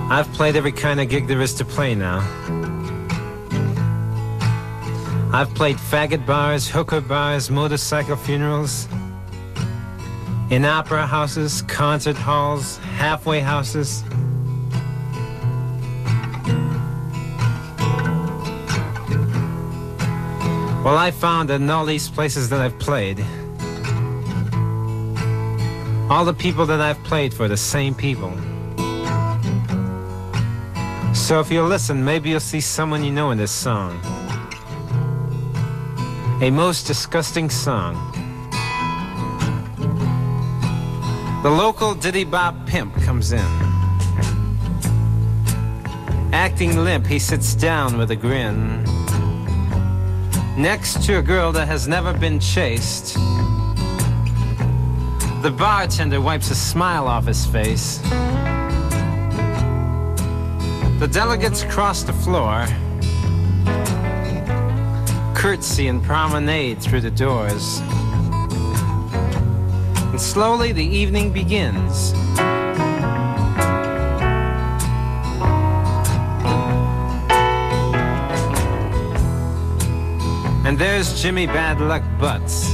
I've played every kind of gig there is to play now. I've played faggot bars, hooker bars, motorcycle funerals, in opera houses, concert halls, halfway houses. Well, I found that in all these places that I've played, all the people that I've played for are the same people. So if you'll listen, maybe you'll see someone you know in this song. A most disgusting song. The local diddy-bop pimp comes in. Acting limp, he sits down with a grin next to a girl that has never been chased. The bartender wipes a smile off his face. The delegates cross the floor, curtsy and promenade through the doors. And slowly the evening begins. And there's Jimmy Bad Luck Butts,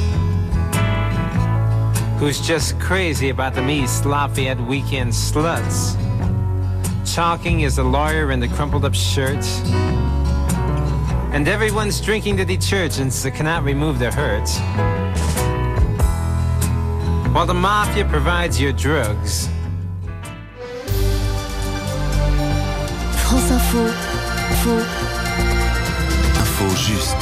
who's just crazy about them East Lafayette weekend sluts. Talking is a lawyer in the crumpled up shirt. And everyone's drinking the detergents that cannot remove their hurt. While the mafia provides your drugs. France Info. Info juste.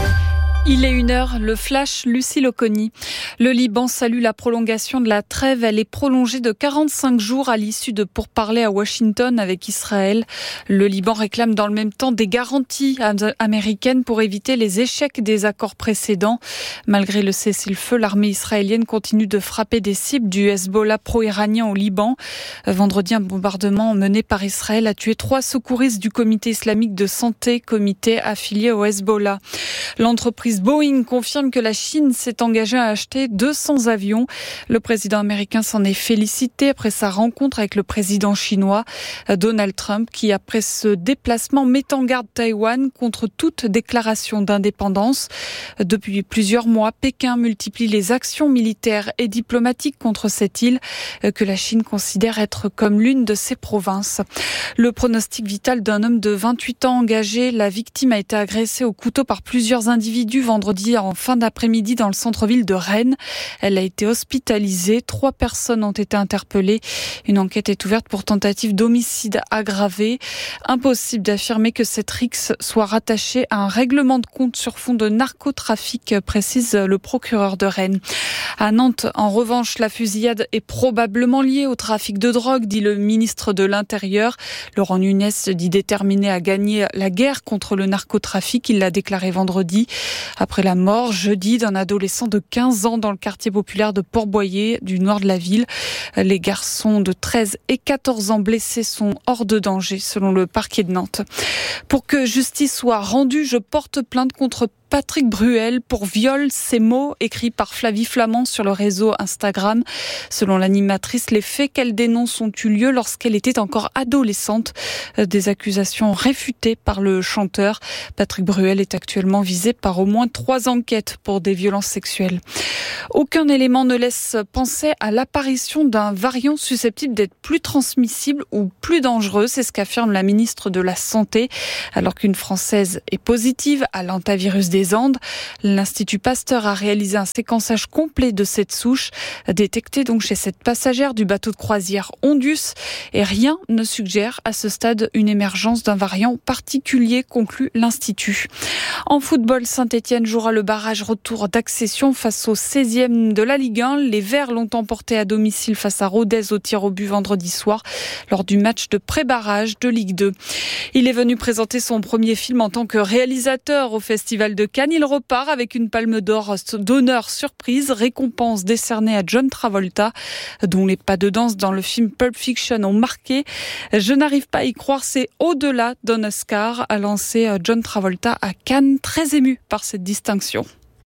Il est 1h, le flash Lucille Oconi. Le Liban salue la prolongation de la trêve. Elle est prolongée de 45 jours à l'issue de pourparlers à Washington avec Israël. Le Liban réclame dans le même temps des garanties américaines pour éviter les échecs des accords précédents. Malgré le cessez-le-feu, l'armée israélienne continue de frapper des cibles du Hezbollah pro-iranien au Liban. Vendredi, un bombardement mené par Israël a tué 3 secouristes du comité islamique de santé, comité affilié au Hezbollah. L'entreprise Boeing confirme que la Chine s'est engagée à acheter 200 avions. Le président américain s'en est félicité après sa rencontre avec le président chinois Donald Trump, qui après ce déplacement met en garde Taïwan contre toute déclaration d'indépendance. Depuis plusieurs mois, Pékin multiplie les actions militaires et diplomatiques contre cette île que la Chine considère être comme l'une de ses provinces. Le pronostic vital d'un homme de 28 ans engagé, la victime a été agressée au couteau par plusieurs individus vendredi en fin d'après-midi dans le centre-ville de Rennes. Elle a été hospitalisée. 3 personnes ont été interpellées. Une enquête est ouverte pour tentative d'homicide aggravé. Impossible d'affirmer que cette rixe soit rattachée à un règlement de compte sur fond de narcotrafic, précise le procureur de Rennes. À Nantes, en revanche, la fusillade est probablement liée au trafic de drogue, dit le ministre de l'Intérieur. Laurent Nunez se dit déterminé à gagner la guerre contre le narcotrafic. Il l'a déclaré vendredi. Après la mort, jeudi, d'un adolescent de 15 ans dans le quartier populaire de Port-Boyer, du nord de la ville. Les garçons de 13 et 14 ans blessés sont hors de danger, selon le parquet de Nantes. Pour que justice soit rendue, je porte plainte contre Patrick Bruel pour viol, ces mots écrits par Flavie Flament sur le réseau Instagram. Selon l'animatrice, les faits qu'elle dénonce ont eu lieu lorsqu'elle était encore adolescente. Des accusations réfutées par le chanteur. Patrick Bruel est actuellement visé par au moins 3 enquêtes pour des violences sexuelles. Aucun élément ne laisse penser à l'apparition d'un variant susceptible d'être plus transmissible ou plus dangereux. C'est ce qu'affirme la ministre de la Santé. Alors qu'une Française est positive à l'hantavirus des Andes, l'Institut Pasteur a réalisé un séquençage complet de cette souche, détectée donc chez cette passagère du bateau de croisière Ondus, et rien ne suggère à ce stade une émergence d'un variant particulier, conclut l'Institut. En football, Saint-Etienne jouera le barrage retour d'accession face au 16e de la Ligue 1. Les Verts l'ont emporté à domicile face à Rodez au tir au but vendredi soir lors du match de pré-barrage de Ligue 2. Il est venu présenter son premier film en tant que réalisateur au Festival de Cannes. Il repart avec une palme d'or d'honneur surprise, récompense décernée à John Travolta, dont les pas de danse dans le film Pulp Fiction ont marqué. Je n'arrive pas à y croire, c'est au-delà d'un Oscar, a lancé John Travolta à Cannes, très ému par cette distinction.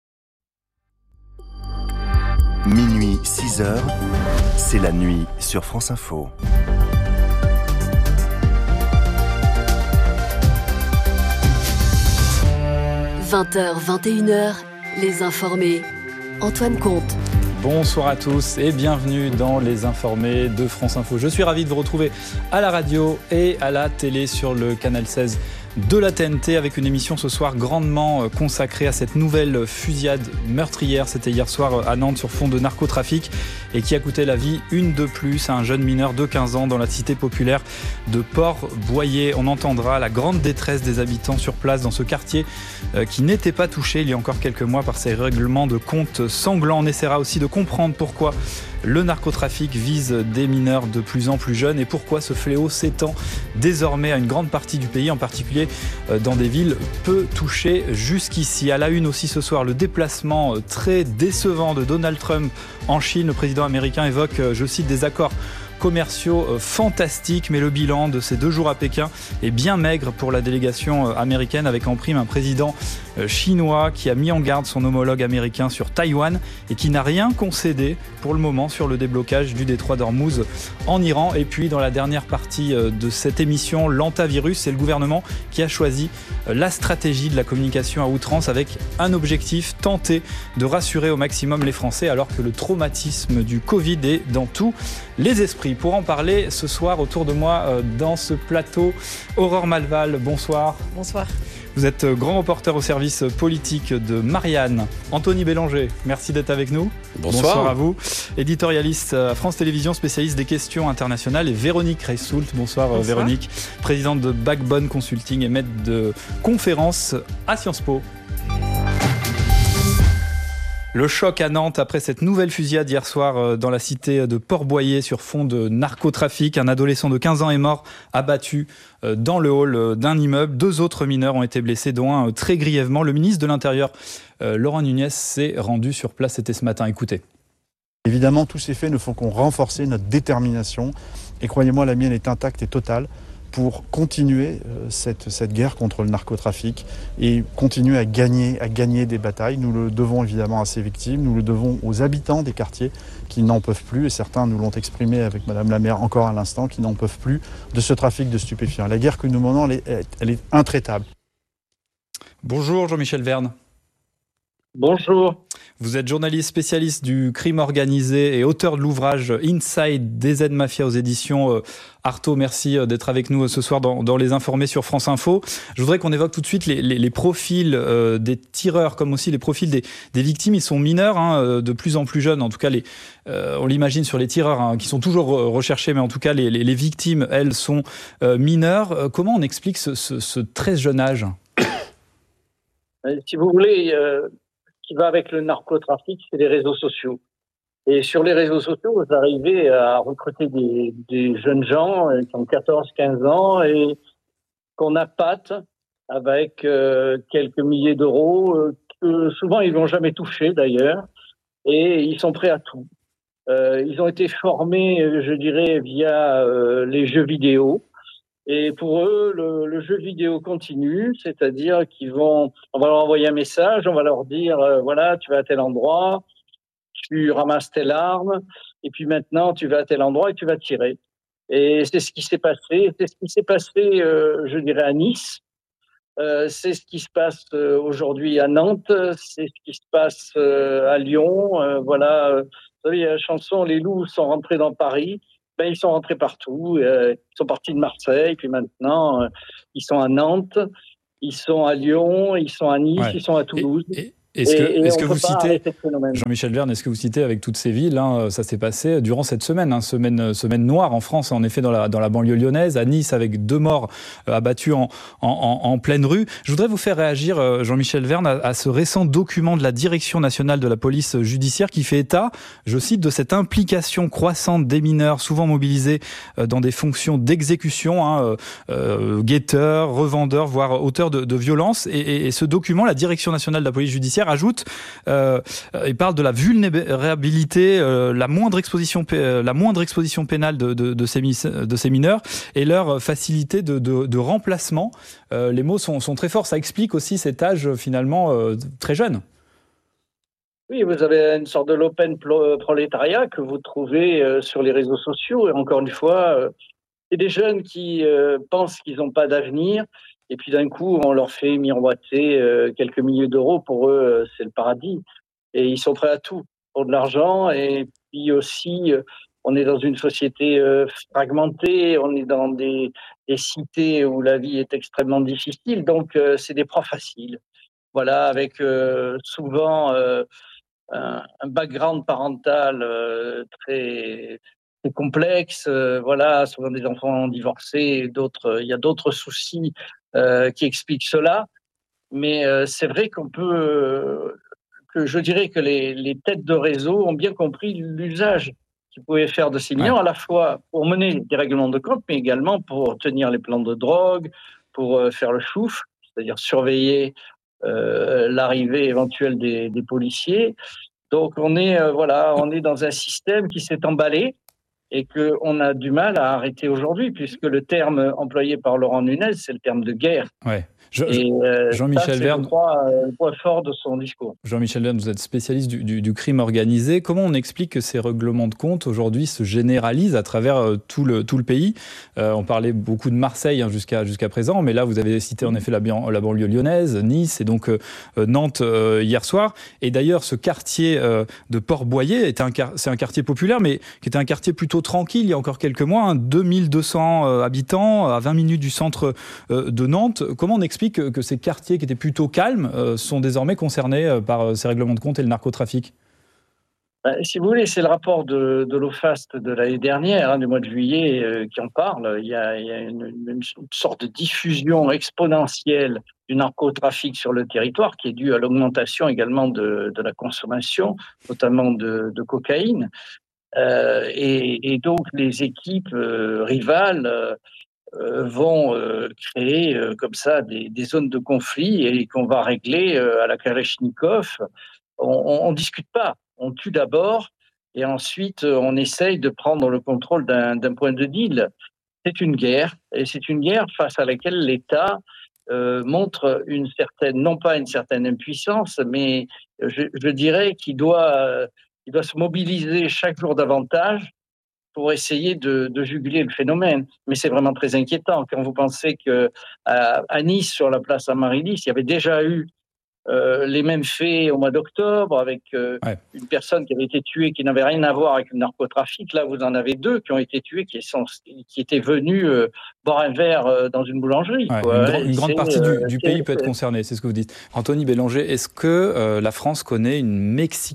Minuit 6h, c'est la nuit sur France Info. 20h, 21h, Les Informés. Antoine Comte. Bonsoir à tous et bienvenue dans Les Informés de France Info. Je suis ravi de vous retrouver à la radio et à la télé sur le canal 16 de la TNT avec une émission ce soir grandement consacrée à cette nouvelle fusillade meurtrière. C'était hier soir à Nantes sur fond de narcotrafic et qui a coûté la vie une de plus à un jeune mineur de 15 ans dans la cité populaire de Port-Boyer. On entendra la grande détresse des habitants sur place dans ce quartier qui n'était pas touché il y a encore quelques mois par ces règlements de compte sanglants. On essaiera aussi de comprendre pourquoi le narcotrafic vise des mineurs de plus en plus jeunes et pourquoi ce fléau s'étend désormais à une grande partie du pays, en particulier dans des villes peu touchées jusqu'ici. À la une aussi ce soir, le déplacement très décevant de Donald Trump en Chine. Le président américain évoque, je cite, des accords commerciaux fantastiques, mais le bilan de ces 2 jours à Pékin est bien maigre pour la délégation américaine, avec en prime un président chinois qui a mis en garde son homologue américain sur Taïwan et qui n'a rien concédé pour le moment sur le déblocage du détroit d'Ormuz en Iran. Et puis dans la dernière partie de cette émission, l'antavirus, c'est le gouvernement qui a choisi la stratégie de la communication à outrance avec un objectif, tenter de rassurer au maximum les Français alors que le traumatisme du Covid est dans tous les esprits. Pour en parler ce soir autour de moi dans ce plateau, Aurore Malval, bonsoir. Bonsoir. Vous êtes grand reporter au service politique de Marianne. Anthony Bélanger, merci d'être avec nous. Bonsoir à vous. Éditorialiste à France Télévisions, spécialiste des questions internationales. Et Véronique Reissoult, bonsoir. Véronique, présidente de Backbone Consulting et maître de conférences à Sciences Po. Le choc à Nantes après cette nouvelle fusillade hier soir dans la cité de Port-Boyer sur fond de narcotrafic. Un adolescent de 15 ans est mort, abattu dans le hall d'un immeuble. 2 autres mineurs ont été blessés, dont un très grièvement. Le ministre de l'Intérieur, Laurent Nunez, s'est rendu sur place. C'était ce matin. Écoutez. Évidemment, tous ces faits ne font qu'on renforcer notre détermination. Et croyez-moi, la mienne est intacte et totale pour continuer cette guerre contre le narcotrafic et continuer à gagner des batailles. Nous le devons évidemment à ces victimes, nous le devons aux habitants des quartiers qui n'en peuvent plus, et certains nous l'ont exprimé avec Madame la maire encore à l'instant, qui n'en peuvent plus de ce trafic de stupéfiants. La guerre que nous menons, elle est intraitable. Bonjour Jean-Michel Verne. Bonjour. Vous êtes journaliste spécialiste du crime organisé et auteur de l'ouvrage Inside DZ Mafia aux éditions Artaud. Merci d'être avec nous ce soir dans Les Informés sur France Info. Je voudrais qu'on évoque tout de suite les profils des tireurs, comme aussi les profils des victimes. Ils sont mineurs, de plus en plus jeunes. En tout cas, on l'imagine sur les tireurs, qui sont toujours recherchés, mais en tout cas, les victimes, elles, sont mineures. Comment on explique ce très jeune âge ? Si vous voulez... qui va avec le narcotrafic, c'est les réseaux sociaux. Et sur les réseaux sociaux, vous arrivez à recruter des jeunes gens qui ont 14-15 ans et qu'on appâte avec quelques milliers d'euros, que souvent ils vont jamais toucher d'ailleurs, et ils sont prêts à tout. Ils ont été formés, je dirais, via les jeux vidéo. Et pour eux, le jeu vidéo continue, c'est-à-dire on va leur envoyer un message, on va leur dire, voilà, tu vas à tel endroit, tu ramasses telle arme, et puis maintenant, tu vas à tel endroit et tu vas tirer. Et c'est ce qui s'est passé. C'est ce qui s'est passé, je dirais, à Nice. C'est ce qui se passe aujourd'hui à Nantes. C'est ce qui se passe à Lyon. Voilà. Vous savez, il y a la chanson « Les loups sont rentrés dans Paris ». Ben, ils sont rentrés partout. Ils sont partis de Marseille, puis maintenant, ils sont à Nantes, ils sont à Lyon, ils sont à Nice, ils sont à Toulouse. Est-ce que vous citez, Jean-Michel Verne, est-ce que vous citez avec toutes ces villes, ça s'est passé durant cette semaine, semaine noire en France, en effet dans la banlieue lyonnaise, à Nice avec 2 morts abattus en pleine rue. Je voudrais vous faire réagir, Jean-Michel Verne, à ce récent document de la Direction nationale de la police judiciaire qui fait état, je cite, de cette implication croissante des mineurs, souvent mobilisés dans des fonctions d'exécution, guetteurs, revendeurs, voire auteurs de violences. Et ce document, la Direction nationale de la police judiciaire ajoute, il parle de la vulnérabilité, la moindre exposition pénale de ces mineurs et leur facilité de remplacement. Les mots sont très forts. Ça explique aussi cet âge finalement très jeune. Oui, vous avez une sorte de l'open prolétariat que vous trouvez sur les réseaux sociaux. Et encore une fois, c'est des jeunes qui pensent qu'ils n'ont pas d'avenir Et puis d'un coup, on leur fait miroiter quelques milliers d'euros. Pour eux, c'est le paradis. Et ils sont prêts à tout pour de l'argent. Et puis aussi, on est dans une société fragmentée. On est dans des cités où la vie est extrêmement difficile. Donc, c'est des proies faciles. Voilà, avec souvent un background parental très complexe. Voilà, souvent des enfants divorcés. Il y a d'autres soucis qui expliquent cela. Mais c'est vrai que je dirais que les têtes de réseau ont bien compris l'usage qu'ils pouvaient faire de ces millions, à la fois pour mener des règlements de compte, mais également pour tenir les plans de drogue, pour faire le chouf, c'est-à-dire surveiller l'arrivée éventuelle des policiers. Donc on est dans un système qui s'est emballé et qu'on a du mal à arrêter aujourd'hui, puisque le terme employé par Laurent Nunez, c'est le terme de guerre. Ouais. Jean-Michel Verne, je crois, le point fort de son discours. Jean-Michel Verne, vous êtes spécialiste du crime organisé. Comment on explique que ces règlements de compte aujourd'hui se généralisent à travers tout le pays ? On parlait beaucoup de Marseille jusqu'à présent, mais là vous avez cité en effet la banlieue lyonnaise, Nice et donc Nantes hier soir. Et d'ailleurs, ce quartier de Port-Boyer c'est un quartier populaire, mais qui était un quartier plutôt tranquille il y a encore quelques mois, 2200 habitants à 20 minutes du centre de Nantes. Comment on explique que ces quartiers qui étaient plutôt calmes sont désormais concernés par ces règlements de compte et le narcotrafic ? Si vous voulez, c'est le rapport de l'OFAST de l'année dernière, du mois de juillet, qui en parle. Il y a une sorte de diffusion exponentielle du narcotrafic sur le territoire qui est due à l'augmentation également de la consommation, notamment de cocaïne. Et donc, les équipes rivales vont créer comme ça des zones de conflit et qu'on va régler à la Kalachnikov. On discute pas, on tue d'abord et ensuite on essaye de prendre le contrôle d'un point de deal. C'est une guerre et c'est une guerre face à laquelle l'État montre non pas une certaine impuissance, mais je dirais qu'il doit se mobiliser chaque jour davantage pour essayer de juguler le phénomène. Mais c'est vraiment très inquiétant quand vous pensez qu'à Nice, sur la place Amaryllis, il y avait déjà eu les mêmes faits au mois d'octobre avec une personne qui avait été tuée qui n'avait rien à voir avec le narcotrafic. Là, vous en avez deux qui ont été tués qui étaient venus boire un verre dans une boulangerie. Ouais, une grande partie du pays peut être concernée, c'est ce que vous dites. Anthony Bélanger, est-ce que la France connaît une mexicanisation ?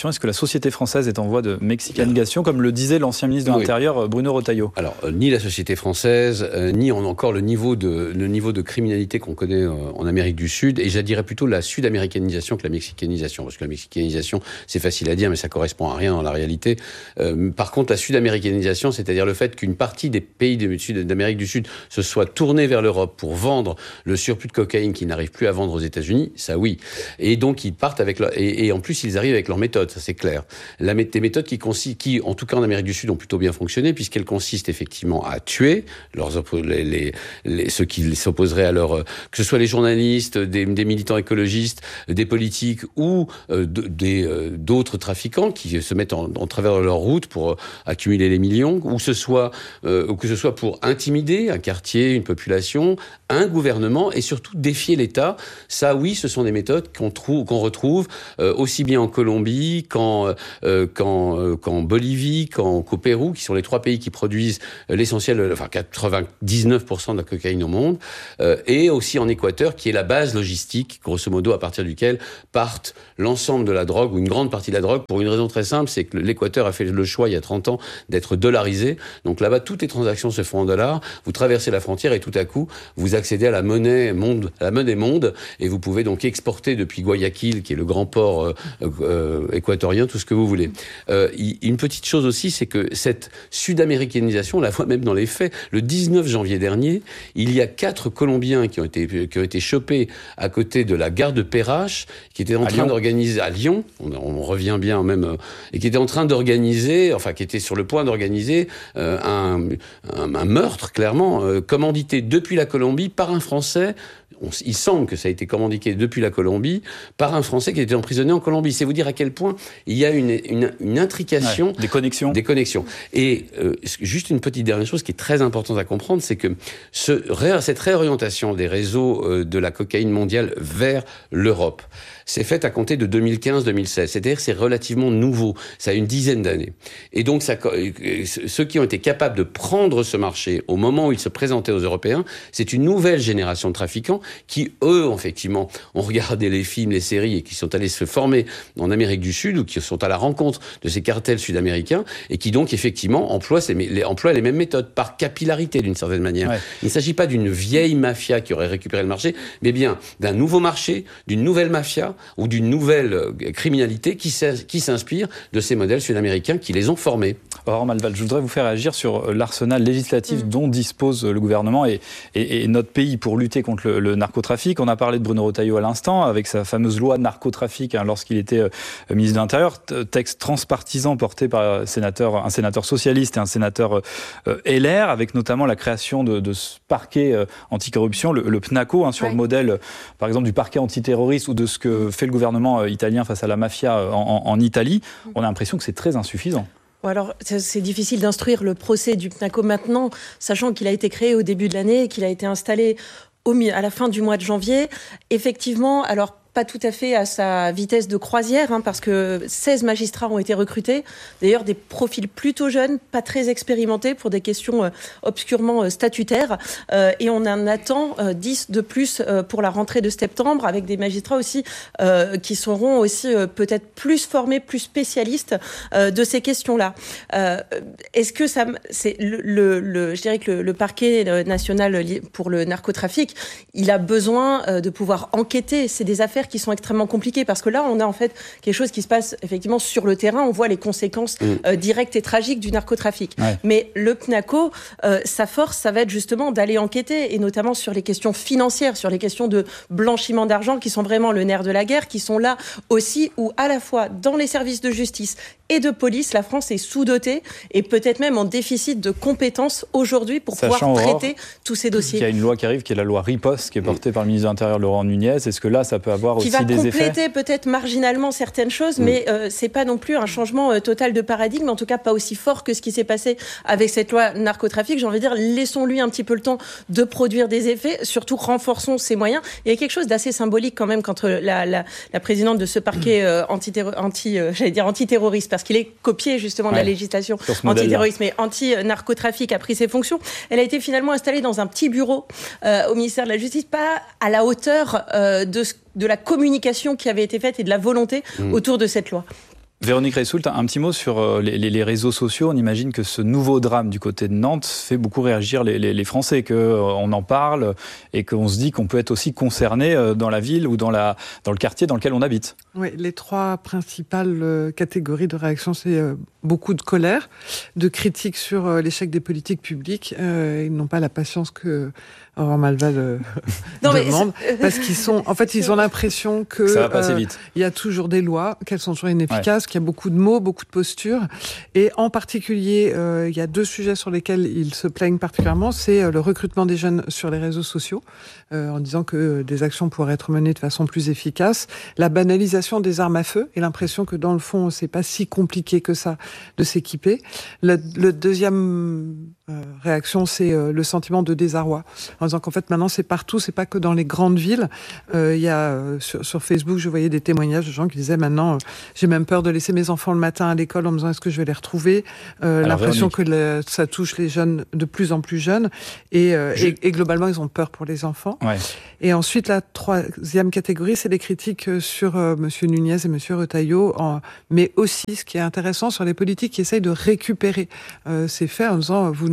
Est-ce que la société française est en voie de mexicanisation, comme le disait l'ancien ministre de l'Intérieur, Bruno Retailleau ? Alors, ni la société française, ni encore le niveau de criminalité qu'on connaît en Amérique du Sud, et je dirais plutôt la sud-américanisation que la mexicanisation, parce que la mexicanisation, c'est facile à dire, mais ça correspond à rien dans la réalité. Par contre, la sud-américanisation, c'est-à-dire le fait qu'une partie des pays d'Amérique du Sud se soit tournée vers l'Europe pour vendre le surplus de cocaïne qu'ils n'arrivent plus à vendre aux États-Unis, ça oui. Et donc, ils partent avec et en plus, ils arrivent avec leurs méthodes, ça c'est clair. Des méthodes qui, en tout cas en Amérique du Sud, ont plutôt bien fonctionné, puisqu'elles consistent effectivement à tuer ceux qui s'opposeraient à que ce soit les journalistes, des militants écologistes, des politiques ou d'autres trafiquants qui se mettent en travers de leur route pour accumuler les millions, ou que ce soit pour intimider un quartier, une population, un gouvernement, et surtout défier l'État. Ça, oui, ce sont des méthodes qu'on retrouve aussi bien en Colombie qu'en Bolivie, qu'au Pérou, qui sont les trois pays qui produisent l'essentiel, 99% de la cocaïne au monde, et aussi en Équateur, qui est la base logistique, grosso modo, à partir duquel partent l'ensemble de la drogue, ou une grande partie de la drogue, pour une raison très simple, c'est que l'Équateur a fait le choix, il y a 30 ans, d'être dollarisé. Donc là-bas, toutes les transactions se font en dollars. Vous traversez la frontière et tout à coup, vous accédez à la monnaie monde, et vous pouvez donc exporter depuis Guayaquil, qui est le grand port équatorien, tout ce que vous voulez. Une petite chose aussi, c'est que cette sud-américanisation, on la voit même dans les faits. Le 19 janvier dernier, il y a 4 Colombiens qui ont été chopés à côté de la gare de Perrache, qui était en train d'organiser à Lyon, on revient bien même, et qui était en train d'organiser, enfin qui était sur le point d'organiser un meurtre, clairement, commandité depuis la Colombie par un Français. Il semble que ça a été commandité depuis la Colombie par un Français qui était emprisonné en Colombie. C'est vous dire à quel point il y a une intrication. Des connexions. Et juste une petite dernière chose qui est très importante à comprendre, c'est que cette réorientation des réseaux de la cocaïne mondiale vers l'Europe s'est faite à compter de 2015-2016. C'est-à-dire que c'est relativement nouveau. Ça a une dizaine d'années. Et donc, ceux qui ont été capables de prendre ce marché au moment où il se présentait aux Européens, c'est une nouvelle génération de trafiquants qui, eux, effectivement, ont regardé les films, les séries et qui sont allés se former en Amérique du Sud ou qui sont à la rencontre de ces cartels sud-américains et qui donc, effectivement, emploient les mêmes méthodes par capillarité, d'une certaine manière. Ouais. Il ne s'agit pas d'une vieille mafia qui aurait récupéré le marché, mais bien d'un nouveau marché, d'une nouvelle mafia ou d'une nouvelle criminalité qui s'inspire de ces modèles sud-américains qui les ont formés. Aurore Malval, je voudrais vous faire réagir sur l'arsenal législatif dont dispose le gouvernement et notre pays pour lutter contre le narcotrafic. On a parlé de Bruno Retailleau à l'instant, avec sa fameuse loi narcotrafic lorsqu'il était ministre de l'Intérieur, texte transpartisan porté par un sénateur socialiste et un sénateur LR, avec notamment la création de ce parquet anticorruption, le PNACO, sur le modèle, par exemple, du parquet antiterroriste ou de ce que fait le gouvernement italien face à la mafia en Italie. On a l'impression que c'est très insuffisant. Alors, c'est difficile d'instruire le procès du PNACO maintenant, sachant qu'il a été créé au début de l'année et qu'il a été installé à la fin du mois de janvier. Effectivement, alors pas tout à fait à sa vitesse de croisière, parce que 16 magistrats ont été recrutés. D'ailleurs, des profils plutôt jeunes, pas très expérimentés pour des questions obscurement statutaires. Et on en attend 10 de plus pour la rentrée de septembre, avec des magistrats aussi qui seront aussi peut-être plus formés, plus spécialistes de ces questions-là. Est-ce que ça, c'est je dirais que le parquet national pour le narcotrafic, il a besoin de pouvoir enquêter. C'est des affaires qui sont extrêmement compliquées parce que là, on a en fait quelque chose qui se passe effectivement sur le terrain. On voit les conséquences directes et tragiques du narcotrafic. Ouais. Mais le PNACO, sa force, ça va être justement d'aller enquêter et notamment sur les questions financières, sur les questions de blanchiment d'argent qui sont vraiment le nerf de la guerre, qui sont là aussi où à la fois dans les services de justice et de police, la France est sous-dotée et peut-être même en déficit de compétences aujourd'hui pour pouvoir traiter tous ces dossiers. Il y a une loi qui arrive, qui est la loi Riposte, qui est portée par le ministre de l'Intérieur Laurent Nunez. Est-ce que là, ça peut avoir aussi des effets ? Qui va compléter peut-être marginalement certaines choses, mais c'est pas non plus un changement total de paradigme, en tout cas pas aussi fort que ce qui s'est passé avec cette loi narcotrafic. J'ai envie de dire, laissons-lui un petit peu le temps de produire des effets, surtout renforçons ses moyens. Il y a quelque chose d'assez symbolique quand même quand la présidente de ce parquet antiterroriste, parce qu'il est copié justement de la législation antiterroriste, mais anti-narcotrafic, a pris ses fonctions. Elle a été finalement installée dans un petit bureau au ministère de la Justice, pas à la hauteur de la communication qui avait été faite et de la volonté autour de cette loi. Véronique Reissoult, un petit mot sur les réseaux sociaux. On imagine que ce nouveau drame du côté de Nantes fait beaucoup réagir les Français, qu'on en parle et qu'on se dit qu'on peut être aussi concerné dans la ville ou dans le quartier dans lequel on habite. Oui, les trois principales catégories de réaction, c'est beaucoup de colère, de critiques sur l'échec des politiques publiques. Ils n'ont pas la patience que Aurore Malval demande, parce ils ont l'impression que ça va passer vite. Il y a toujours des lois, qu'elles sont toujours inefficaces, qu'il y a beaucoup de mots, beaucoup de postures, et en particulier, il y a deux sujets sur lesquels ils se plaignent particulièrement, c'est le recrutement des jeunes sur les réseaux sociaux, en disant que des actions pourraient être menées de façon plus efficace, la banalisation des armes à feu, et l'impression que dans le fond, c'est pas si compliqué que ça de s'équiper. Le deuxième réaction, c'est le sentiment de désarroi, en disant qu'en fait maintenant c'est partout, c'est pas que dans les grandes villes. Il y a sur Facebook, je voyais des témoignages de gens qui disaient maintenant j'ai même peur de laisser mes enfants le matin à l'école en me disant est-ce que je vais les retrouver. L'impression que ça touche les jeunes de plus en plus jeunes et globalement ils ont peur pour les enfants. Ouais. Et ensuite la troisième catégorie, c'est les critiques sur Monsieur Nunez et Monsieur Retailleau, mais aussi ce qui est intéressant sur les politiques qui essayent de récupérer ces faits en disant vous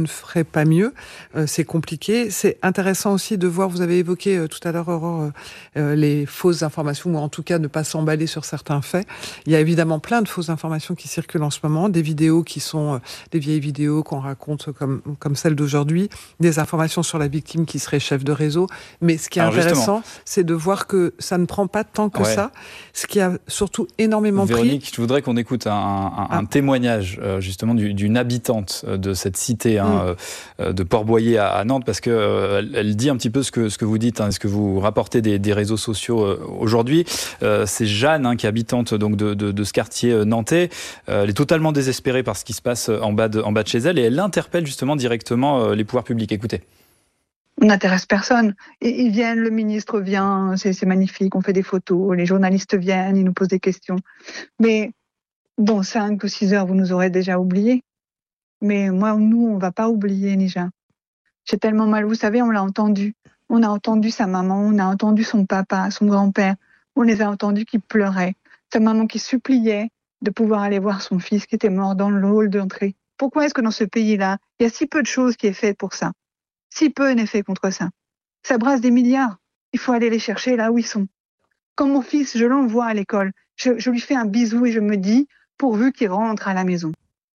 ne ferai pas mieux. C'est compliqué. C'est intéressant aussi de voir, vous avez évoqué tout à l'heure, Aurore, les fausses informations, ou en tout cas ne pas s'emballer sur certains faits. Il y a évidemment plein de fausses informations qui circulent en ce moment, des vidéos qui sont des vieilles vidéos qu'on raconte comme celle d'aujourd'hui, des informations sur la victime qui serait chef de réseau. Mais ce qui est intéressant, c'est de voir que ça ne prend pas tant que ça. Ce qui a surtout énormément Véronique, je voudrais qu'on écoute un témoignage justement d'une habitante de cette cité de Port-Boyer à Nantes, parce que elle dit un petit peu ce que vous dites, ce que vous rapportez des réseaux sociaux aujourd'hui. C'est Jeanne, qui est habitante donc de ce quartier nantais. Elle est totalement désespérée par ce qui se passe en bas de chez elle, et elle interpelle justement directement les pouvoirs publics. Écoutez. On n'intéresse personne. Ils viennent, le ministre vient, c'est magnifique, on fait des photos, les journalistes viennent, ils nous posent des questions. Mais bon, 5 ou 6 heures, vous nous aurez déjà oubliés. Mais nous, on va pas oublier Nija. J'ai tellement mal, vous savez, on l'a entendu. On a entendu sa maman, on a entendu son papa, son grand-père. On les a entendus qui pleuraient. Sa maman qui suppliait de pouvoir aller voir son fils qui était mort dans le hall d'entrée. Pourquoi est-ce que dans ce pays-là, il y a si peu de choses qui est fait pour ça? Si peu n'est fait contre ça. Ça brasse des milliards. Il faut aller les chercher là où ils sont. Quand mon fils, je l'envoie à l'école, je lui fais un bisou et je me dis, pourvu qu'il rentre à la maison.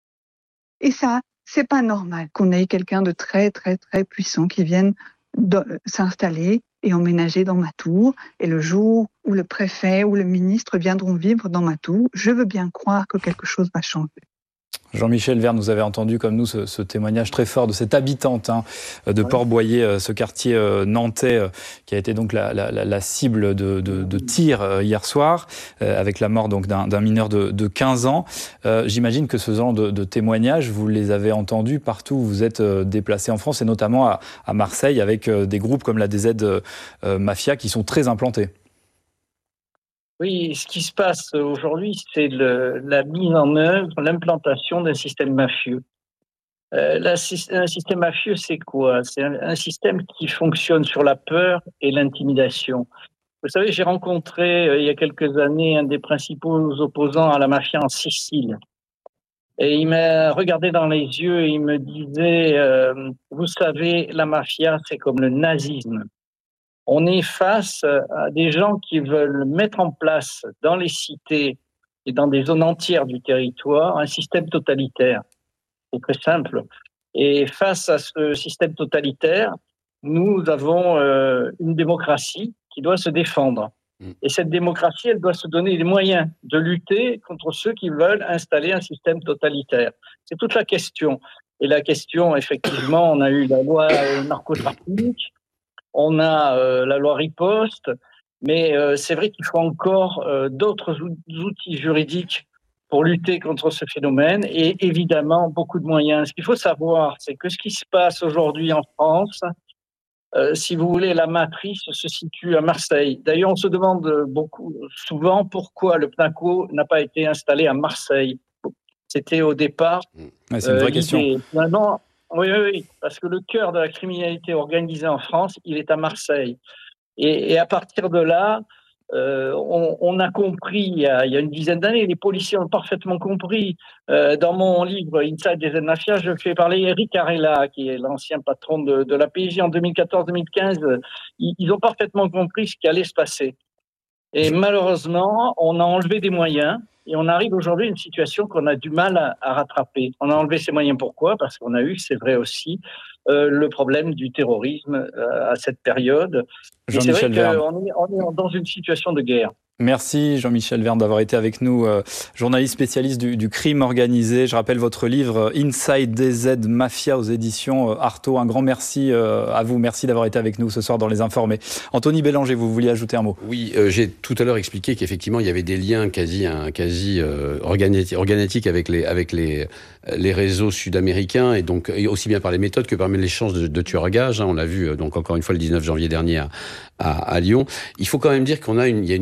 Et ça, c'est pas normal qu'on ait quelqu'un de très, très, très puissant qui vienne s'installer et emménager dans ma tour. Et le jour où le préfet ou le ministre viendront vivre dans ma tour, je veux bien croire que quelque chose va changer. Jean-Michel Verne, vous avez entendu comme nous ce témoignage très fort de cette habitante de Port-Boyer, ce quartier nantais qui a été donc la cible de tirs hier soir, avec la mort donc d'un mineur de 15 ans. J'imagine que ce genre de témoignages, vous les avez entendus partout où vous êtes déplacés en France, et notamment à Marseille, avec des groupes comme la DZ Mafia qui sont très implantés. Oui, ce qui se passe aujourd'hui, c'est la mise en œuvre, l'implantation d'un système mafieux. Un système mafieux, c'est quoi? C'est un système qui fonctionne sur la peur et l'intimidation. Vous savez, j'ai rencontré il y a quelques années un des principaux opposants à la mafia en Sicile. Et il m'a regardé dans les yeux et il me disait, vous savez, la mafia, c'est comme le nazisme. On est face à des gens qui veulent mettre en place dans les cités et dans des zones entières du territoire un système totalitaire. C'est très simple. Et face à ce système totalitaire, nous avons une démocratie qui doit se défendre. Et cette démocratie, elle doit se donner les moyens de lutter contre ceux qui veulent installer un système totalitaire. C'est toute la question. Et la question, effectivement, on a eu la loi narcotrafic, on a la loi riposte, mais c'est vrai qu'il faut encore d'autres outils juridiques pour lutter contre ce phénomène, et évidemment beaucoup de moyens. Ce qu'il faut savoir, c'est que ce qui se passe aujourd'hui en France, si vous voulez, la matrice se situe à Marseille. D'ailleurs, on se demande souvent pourquoi le PNACO n'a pas été installé à Marseille. C'était au départ... c'est une vraie question. Maintenant, oui, parce que le cœur de la criminalité organisée en France, il est à Marseille. Et à partir de là, on a compris, il y a une dizaine d'années, les policiers ont parfaitement compris. Dans mon livre Inside DZ Mafia, je fais parler Eric Arella, qui est l'ancien patron de la PJ en 2014-2015. Ils ont parfaitement compris ce qui allait se passer. Et malheureusement, on a enlevé des moyens. Et on arrive aujourd'hui à une situation qu'on a du mal à rattraper. On a enlevé ces moyens. Pourquoi? Parce qu'on a eu, c'est vrai aussi, le problème du terrorisme à cette période. Et c'est vrai qu'on est dans une situation de guerre. Merci Jean-Michel Verne d'avoir été avec nous, journaliste spécialiste du crime organisé. Je rappelle votre livre Inside DZ Mafia aux éditions Artaud. Un grand merci à vous. Merci d'avoir été avec nous ce soir dans Les Informés. Anthony Bélanger, vous vouliez ajouter un mot? Oui, j'ai tout à l'heure expliqué qu'effectivement il y avait des liens quasi organatiques avec les réseaux sud-américains, et donc aussi bien par les méthodes que par l'échange de tueurs à gages. On l'a vu donc encore une fois le 19 janvier dernier à Lyon. Il faut quand même dire qu'il y a une grosse différence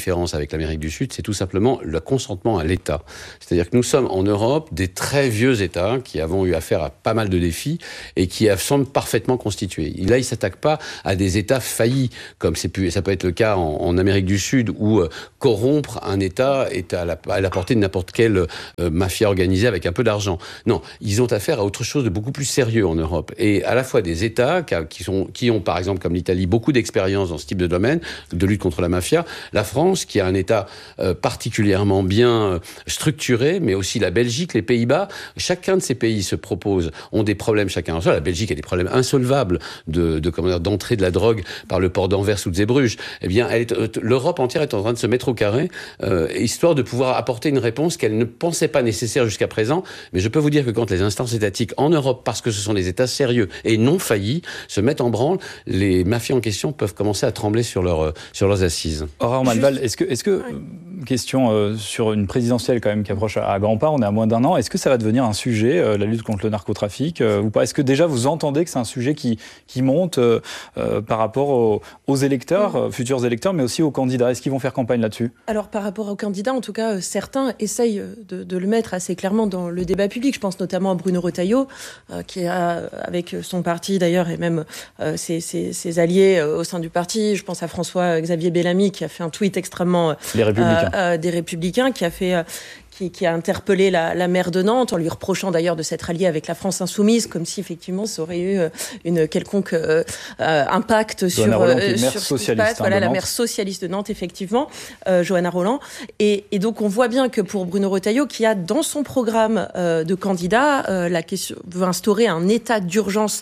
différence avec l'Amérique du Sud, c'est tout simplement le consentement à l'État. C'est-à-dire que nous sommes en Europe des très vieux États qui avons eu affaire à pas mal de défis et qui semblent parfaitement constitués. Et là, ils ne s'attaquent pas à des États faillis, comme ça peut être le cas en Amérique du Sud, où corrompre un État est à la portée de n'importe quelle mafia organisée avec un peu d'argent. Non, ils ont affaire à autre chose de beaucoup plus sérieux en Europe. Et à la fois des États qui ont, par exemple, comme l'Italie, beaucoup d'expérience dans ce type de domaine, de lutte contre la mafia. La France, qui a un État particulièrement bien structuré, mais aussi la Belgique, les Pays-Bas. Chacun de ces pays se propose, ont des problèmes chacun en soi. La Belgique a des problèmes insolvables d'entrée de la drogue par le port d'Anvers ou de Zeebrugge. Eh bien, l'Europe entière est en train de se mettre au carré, histoire de pouvoir apporter une réponse qu'elle ne pensait pas nécessaire jusqu'à présent. Mais je peux vous dire que quand les instances étatiques en Europe, parce que ce sont des États sérieux et non faillis, se mettent en branle, les mafias en question peuvent commencer à trembler sur leurs assises. Aurore Malval, est-ce que question sur une présidentielle quand même qui approche à grands pas, on est à moins d'un an, est-ce que ça va devenir un sujet, la lutte contre le narcotrafic ou pas? Est-ce que déjà vous entendez que c'est un sujet qui monte par rapport aux électeurs, futurs électeurs, mais aussi aux candidats? Est-ce qu'ils vont faire campagne là-dessus? Alors par rapport aux candidats, en tout cas, certains essayent de le mettre assez clairement dans le débat public. Je pense notamment à Bruno Retailleau, qui a, avec son parti d'ailleurs, et même ses alliés au sein du parti, je pense à François-Xavier Bellamy, qui a fait un tweet extrêmement... des Républicains, qui a interpellé la maire de Nantes en lui reprochant d'ailleurs de s'être alliée avec la France Insoumise, comme si effectivement ça aurait eu une quelconque impact sur ce qui se passe. Voilà, la maire socialiste de Nantes, effectivement, Johanna Roland. Et donc on voit bien que pour Bruno Retailleau, qui a dans son programme de candidat la question veut instaurer un état d'urgence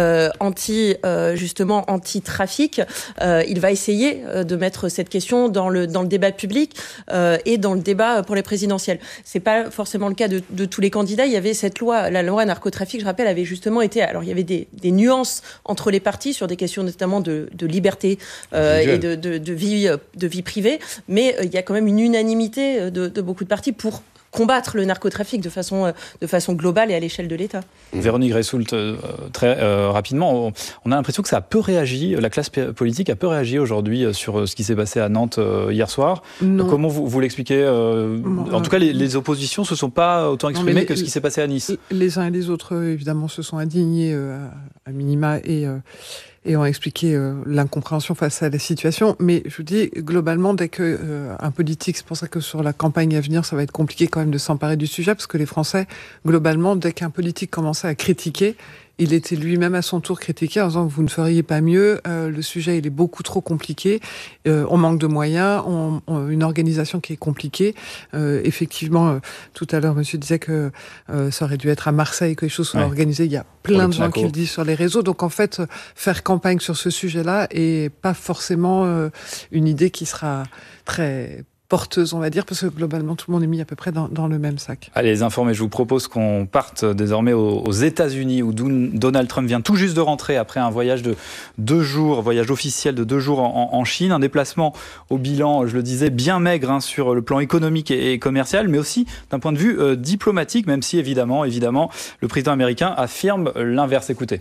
anti-trafic, il va essayer de mettre cette question dans le débat public et dans le débat pour les présidentielles. C'est pas forcément le cas de tous les candidats. Il y avait cette loi, la loi narcotrafic, je rappelle, avait justement été... Alors, il y avait des nuances entre les partis sur des questions notamment de liberté et de vie privée, mais il y a quand même une unanimité de beaucoup de partis pour combattre le narcotrafic de façon globale et à l'échelle de l'État. Véronique Ressoult, très rapidement, on a l'impression que ça a peu réagi, la classe politique a peu réagi aujourd'hui sur ce qui s'est passé à Nantes hier soir. Non. Comment vous l'expliquez En tout cas, les oppositions ne se sont pas autant exprimées que ce qui s'est passé à Nice. Les uns et les autres, évidemment, se sont indignés à minima et ont expliqué l'incompréhension face à la situation. Mais je vous dis, globalement, dès que un politique, c'est pour ça que sur la campagne à venir, ça va être compliqué quand même de s'emparer du sujet, parce que les Français, globalement, dès qu'un politique commençait à critiquer, il était lui-même à son tour critiqué en disant que vous ne feriez pas mieux, le sujet il est beaucoup trop compliqué, on manque de moyens, une organisation qui est compliquée. Effectivement, tout à l'heure, monsieur disait que ça aurait dû être à Marseille que les choses soient organisées. Il y a plein de gens qui le disent sur les réseaux. Donc en fait, faire campagne sur ce sujet-là est pas forcément une idée qui sera très porteuse, on va dire, parce que globalement, tout le monde est mis à peu près dans le même sac. Allez, les informés, je vous propose qu'on parte désormais aux États-Unis, où Donald Trump vient tout juste de rentrer après un voyage de 2 jours, voyage officiel de 2 jours en Chine, un déplacement au bilan, je le disais, bien maigre sur le plan économique et commercial, mais aussi d'un point de vue diplomatique, même si évidemment, le président américain affirme l'inverse. Écoutez.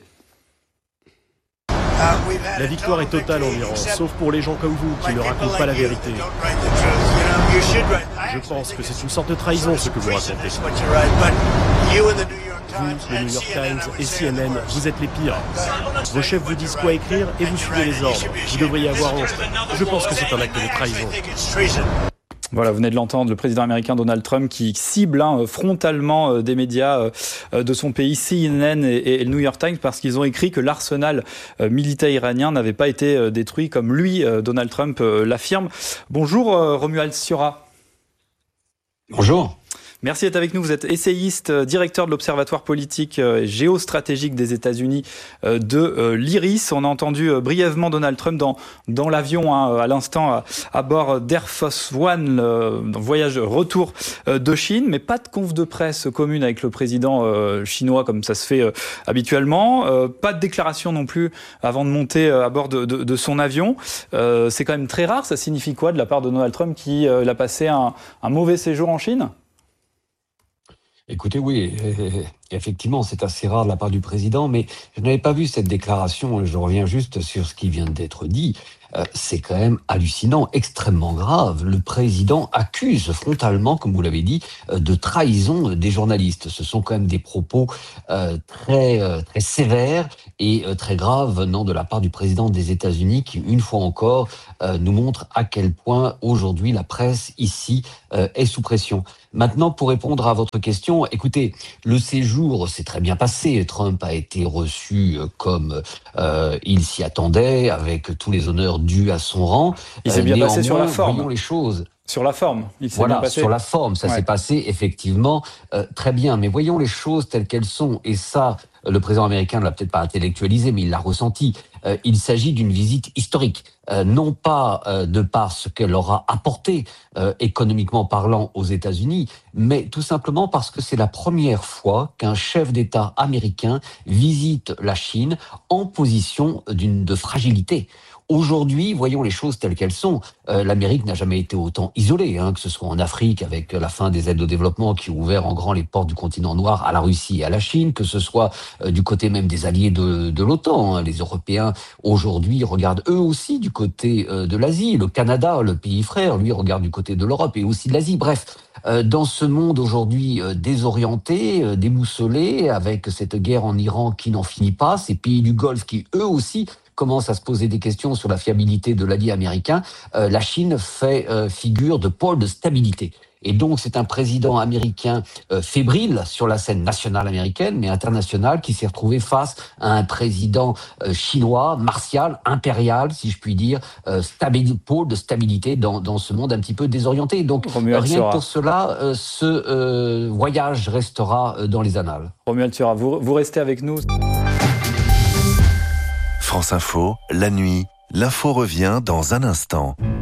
La victoire est totale en Iran, sauf pour les gens comme vous qui ne racontent pas la vérité. Je pense que c'est une sorte de trahison ce que vous racontez. Vous, le New York Times et CNN, vous êtes les pires. Vos chefs vous disent quoi écrire et vous suivez les ordres. Vous devriez avoir honte. Je pense que c'est un acte de trahison. Voilà, vous venez de l'entendre, le président américain Donald Trump qui cible frontalement des médias de son pays, CNN et le New York Times, parce qu'ils ont écrit que l'arsenal militaire iranien n'avait pas été détruit comme lui, Donald Trump, l'affirme. Bonjour Romuald Siora. Bonjour. Merci d'être avec nous. Vous êtes essayiste, directeur de l'Observatoire politique et géostratégique des États-Unis de l'IRIS. On a entendu brièvement Donald Trump dans l'avion à l'instant à bord d'Air Force One, voyage retour de Chine, mais pas de conf de presse commune avec le président chinois comme ça se fait habituellement. Pas de déclaration non plus avant de monter à bord de son avion. C'est quand même très rare. Ça signifie quoi de la part de Donald Trump qui a passé un mauvais séjour en Chine ? Écoutez, oui, Effectivement, c'est assez rare de la part du président, mais je n'avais pas vu cette déclaration. Je reviens juste sur ce qui vient d'être dit. C'est quand même hallucinant, extrêmement grave. Le président accuse frontalement, comme vous l'avez dit, de trahison des journalistes. Ce sont quand même des propos très sévères et très graves venant de la part du président des États-Unis, qui, une fois encore, nous montre à quel point aujourd'hui la presse ici est sous pression. Maintenant, pour répondre à votre question, écoutez, le séjour s'est très bien passé. Trump a été reçu comme il s'y attendait, avec tous les honneurs dus à son rang. Il s'est bien passé sur la forme. Voyons les choses. Sur la forme, il s'est voilà, bien passé. Sur la forme, ça s'est passé effectivement très bien. Mais voyons les choses telles qu'elles sont. Et ça, le président américain ne l'a peut-être pas intellectualisé, mais il l'a ressenti. Il s'agit d'une visite historique. Non pas de par ce qu'elle aura apporté économiquement parlant aux États-Unis, mais tout simplement parce que c'est la première fois qu'un chef d'État américain visite la Chine en position de fragilité. Aujourd'hui, voyons les choses telles qu'elles sont. L'Amérique n'a jamais été autant isolée, que ce soit en Afrique avec la fin des aides au développement qui ont ouvert en grand les portes du continent noir à la Russie et à la Chine, que ce soit du côté même des alliés de l'OTAN. Les Européens, aujourd'hui, regardent eux aussi du côté de l'Asie. Le Canada, le pays frère, lui, regarde du côté de l'Europe et aussi de l'Asie. Bref, dans ce monde aujourd'hui désorienté, déboussolé, avec cette guerre en Iran qui n'en finit pas, ces pays du Golfe qui, eux aussi, commence à se poser des questions sur la fiabilité de l'allié américain, la Chine fait figure de pôle de stabilité. Et donc, c'est un président américain fébrile sur la scène nationale américaine, mais internationale, qui s'est retrouvé face à un président chinois, martial, impérial, si je puis dire, pôle de stabilité dans ce monde un petit peu désorienté. Donc, rien que pour cela, ce voyage restera dans les annales. Romuald Thuras, vous restez avec nous. France Info, la nuit, l'info revient dans un instant.